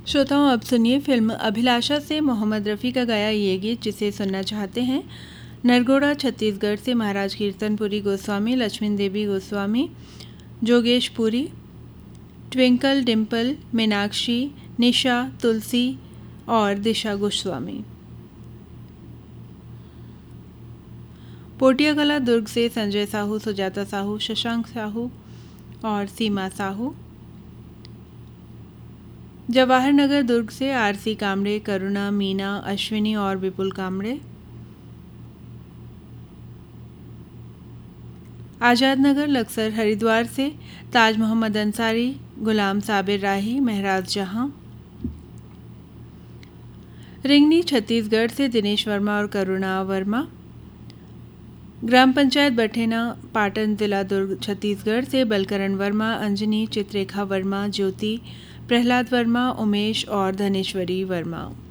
श्रोताओं, अब सुनिए फिल्म अभिलाषा से मोहम्मद रफ़ी का गाया ये गीत, जिसे सुनना चाहते हैं नरगोड़ा छत्तीसगढ़ से महाराज कीर्तनपुरी गोस्वामी, लक्ष्मण देवी गोस्वामी, जोगेश पुरी, ट्विंकल डिम्पल, मीनाक्षी, निशा, तुलसी और दिशा गोस्वामी। पोटिया कला दुर्ग से संजय साहू, सुजाता साहू, शशांक साहू और सीमा साहू। जवाहर नगर दुर्ग से आरसी कामड़े, करुणा, मीना, अश्विनी और विपुल कामड़े। आज़ाद नगर लक्सर हरिद्वार से ताज मोहम्मद अंसारी, गुलाम साबिर राही, महराज जहां। रिंगनी छत्तीसगढ़ से दिनेश वर्मा और करुणा वर्मा। ग्राम पंचायत बठेना, पाटन जिला दुर्ग छत्तीसगढ़ से बलकरण वर्मा, अंजनी, चित्रेखा वर्मा, ज्योति, प्रहलाद वर्मा, उमेश और धनेश्वरी वर्मा।